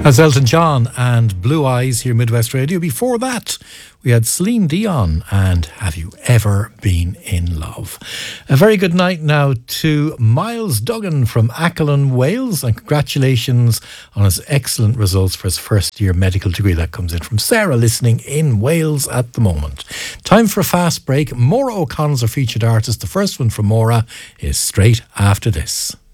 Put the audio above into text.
That's Elton John and Blue Eyes here, Midwest Radio. Before that, we had Celine Dion and Have You Ever Been in Love? A very good night now to Miles Duggan from Ackland, Wales, and congratulations on his excellent results for his first year medical degree. That comes in from Sarah, listening in Wales at the moment. Time for a fast break. Maura O'Connell's our featured artist. The first one from Maura is straight after this.